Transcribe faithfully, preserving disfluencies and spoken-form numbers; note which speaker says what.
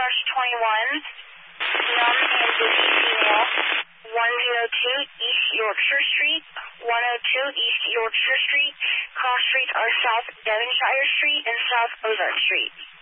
Speaker 1: Rush twenty-one, Num and Busy Female, one oh two East Yorkshire Street, one oh two East Yorkshire Street. Cross streets are South Devonshire Street and South Ozark Street.